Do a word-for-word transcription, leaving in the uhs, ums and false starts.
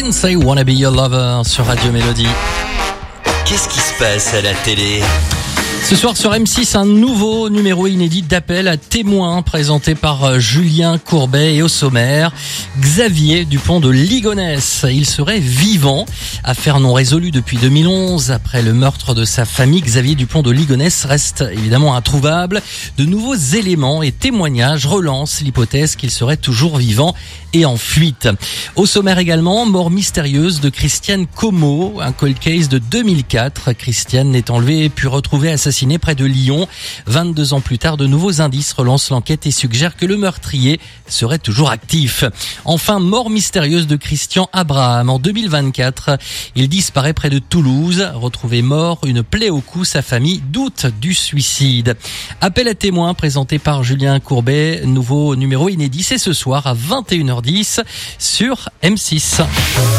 Prince, I Wanna Be Your Lover sur Radio Mélodie. Qu'est-ce qui se passe à la télé ? Ce soir sur M six, un nouveau numéro inédit d'appel à témoins présenté par Julien Courbet et au sommaire, Xavier Dupont de Ligonnès. Il serait vivant. Affaire non résolue depuis deux mille onze. Après le meurtre de sa famille, Xavier Dupont de Ligonnès reste évidemment introuvable. De nouveaux éléments et témoignages relancent l'hypothèse qu'il serait toujours vivant et en fuite. Au sommaire également, mort mystérieuse de Christiane Como, un cold case de deux mille quatre. Christiane est enlevée puis retrouvée assassinée près de Lyon. vingt-deux ans plus tard, de nouveaux indices relancent l'enquête et suggèrent que le meurtrier serait toujours actif. Enfin, mort mystérieuse de Christian Abraham. En deux mille vingt-quatre, il disparaît près de Toulouse. Retrouvé mort, une plaie au cou, sa famille doute du suicide. Appel à témoins présenté par Julien Courbet. Nouveau numéro inédit, c'est ce soir à vingt et une heures dix sur M six.